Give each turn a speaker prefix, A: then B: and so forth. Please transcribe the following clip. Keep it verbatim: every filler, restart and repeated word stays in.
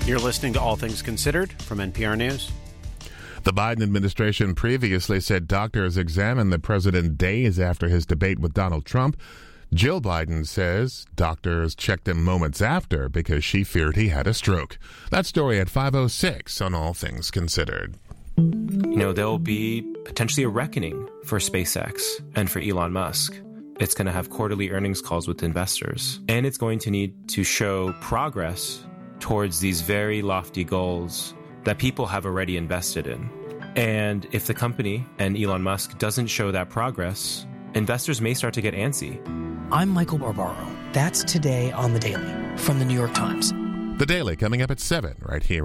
A: You're listening to All Things Considered from N P R News.
B: The Biden administration previously said doctors examined the president days after his debate with Donald Trump. Jill Biden says doctors checked him moments after because she feared he had a stroke. That story at five oh six on All Things Considered.
C: You know, there'll be potentially a reckoning for SpaceX and for Elon Musk. It's going to have quarterly earnings calls with investors, and it's going to need to show progress towards these very lofty goals that people have already invested in. And if the company and Elon Musk doesn't show that progress, investors may start to get antsy.
D: I'm Michael Barbaro. That's Today on The Daily from The New York Times.
B: The Daily coming up at seven right here.